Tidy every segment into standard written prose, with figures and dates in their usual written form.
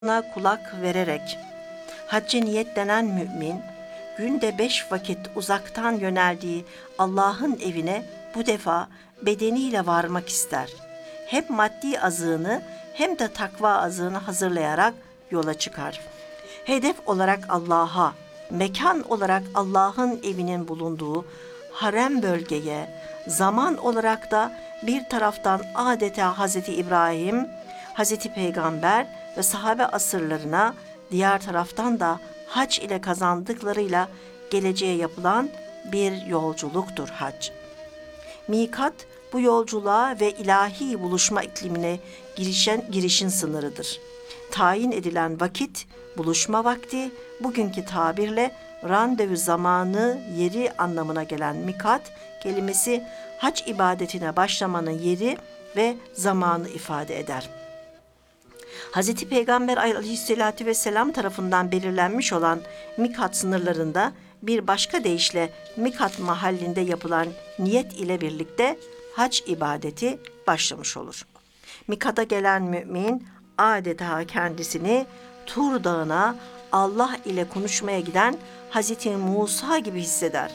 kulak vererek hacca niyetlenen mümin, günde 5 vakit uzaktan yöneldiği Allah'ın evine bu defa bedeniyle varmak ister. Hem maddi azığını hem de takva azığını hazırlayarak yola çıkar. Hedef olarak Allah'a, mekan olarak Allah'ın evinin bulunduğu harem bölgeye, zaman olarak da bir taraftan adeta Hazreti İbrahim, Hazreti Peygamber ve sahabe asırlarına, diğer taraftan da hac ile kazandıklarıyla geleceğe yapılan bir yolculuktur hac. Mikat, bu yolculuğa ve ilahi buluşma iklimine girişin sınırıdır. Tayin edilen vakit, buluşma vakti, bugünkü tabirle randevu zamanı, yeri anlamına gelen mikat kelimesi hac ibadetine başlamanın yeri ve zamanı ifade eder. Hz. Peygamber aleyhissalatü vesselam tarafından belirlenmiş olan mikat sınırlarında bir başka deyişle mikat mahallinde yapılan niyet ile birlikte hac ibadeti başlamış olur. Mikata gelen mümin adeta kendisini Tur Dağı'na Allah ile konuşmaya giden Hz. Musa gibi hisseder.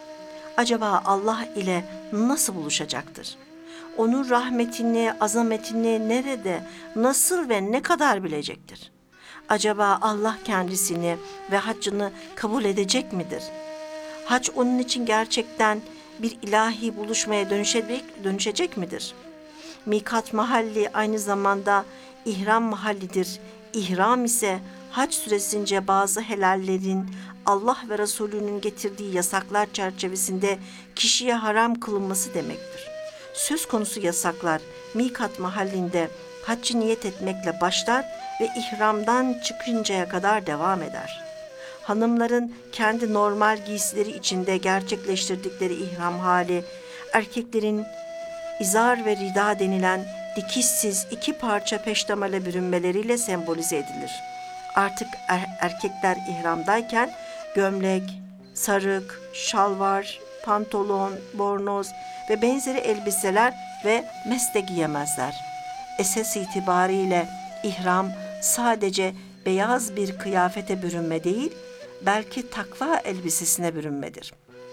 Acaba Allah ile nasıl buluşacaktır? Onun rahmetini, azametini nerede, nasıl ve ne kadar bilecektir? Acaba Allah kendisini ve haccını kabul edecek midir? Hac onun için gerçekten bir ilahi buluşmaya dönüşecek midir? Mikat mahalli aynı zamanda ihram mahallidir. İhram ise hac süresince bazı helallerin Allah ve Resulünün getirdiği yasaklar çerçevesinde kişiye haram kılınması demektir. Söz konusu yasaklar mikat mahallinde haccı niyet etmekle başlar ve ihramdan çıkıncaya kadar devam eder. Hanımların kendi normal giysileri içinde gerçekleştirdikleri ihram hali, erkeklerin izar ve rida denilen dikişsiz 2 parça peştemale bürünmeleriyle sembolize edilir. Artık erkekler ihramdayken gömlek, sarık, şalvar, pantolon, bornoz ve benzeri elbiseler ve meste giyemezler. Esas itibariyle ihram sadece beyaz bir kıyafete bürünme değil, belki takva elbisesine bürünmedir.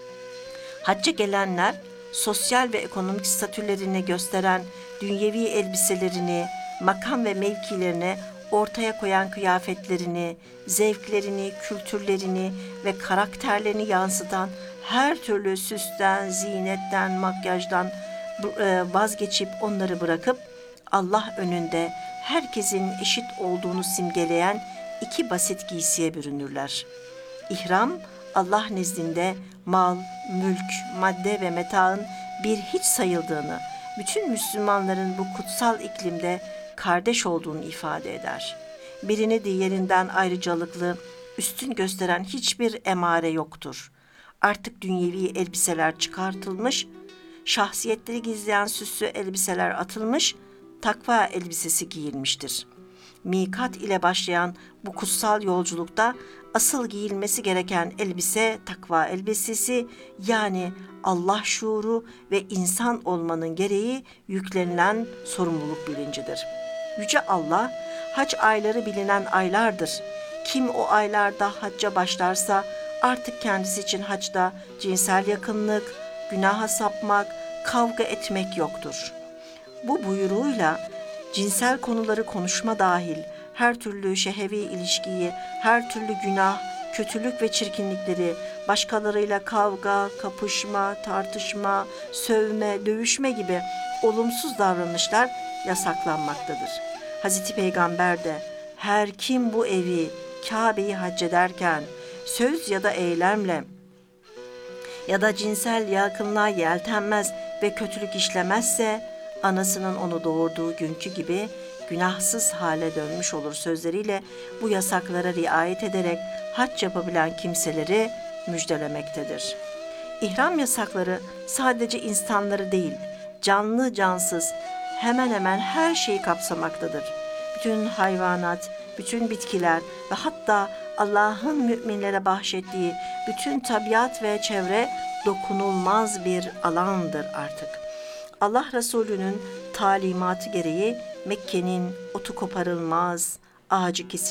Hacca gelenler sosyal ve ekonomik statülerini gösteren dünyevi elbiselerini, makam ve mevkilerini ortaya koyan kıyafetlerini, zevklerini, kültürlerini ve karakterlerini yansıtan her türlü süsten, zinetten, makyajdan vazgeçip onları bırakıp Allah önünde herkesin eşit olduğunu simgeleyen 2 basit giysiye bürünürler. İhram, Allah nezdinde mal, mülk, madde ve metaın bir hiç sayıldığını, bütün Müslümanların bu kutsal iklimde kardeş olduğunu ifade eder. Birini diğerinden ayrıcalıklı, üstün gösteren hiçbir emare yoktur. Artık dünyevi elbiseler çıkartılmış, şahsiyetleri gizleyen süslü elbiseler atılmış, takva elbisesi giyilmiştir. Mikat ile başlayan bu kutsal yolculukta asıl giyilmesi gereken elbise takva elbisesi, yani Allah şuuru ve insan olmanın gereği yüklenilen sorumluluk bilincidir. Yüce Allah, hac ayları bilinen aylardır. Kim o aylarda hacca başlarsa artık kendisi için hacda cinsel yakınlık, günaha sapmak, kavga etmek yoktur. Bu buyruğuyla cinsel konuları konuşma dahil her türlü şehevi ilişkiyi, her türlü günah, kötülük ve çirkinlikleri, başkalarıyla kavga, kapışma, tartışma, sövme, dövüşme gibi olumsuz davranışlar yasaklanmaktadır. Hazreti Peygamber de her kim bu evi, Kabe'yi hac ederken söz ya da eylemle ya da cinsel yakınlığa yeltenmez ve kötülük işlemezse anasının onu doğurduğu günkü gibi günahsız hale dönmüş olur sözleriyle bu yasaklara riayet ederek hac yapabilen kimseleri müjdelemektedir. İhram yasakları sadece insanları değil, canlı cansız hemen hemen her şeyi kapsamaktadır. Bütün hayvanat, bütün bitkiler ve hatta Allah'ın müminlere bahşettiği bütün tabiat ve çevre dokunulmaz bir alandır artık. Allah Resulü'nün talimatı gereği Mekke'nin otu koparılmaz, ağacı kesildi.